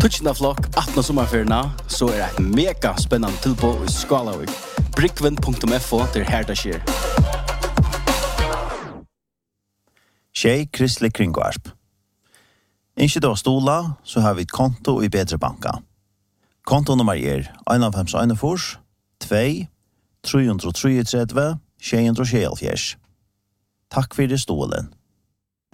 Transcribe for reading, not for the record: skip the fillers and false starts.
Touchna flok 18 sommerferierna så ett mega spännande tillbud i Skalavik. Brickvin.fo där här det sker. Tjej Kristelig Kringvarp. Ikke då stola, så har vi ett konto i Bedre Banka. Kontonummer 1514 2 333 674. Takk for stolen.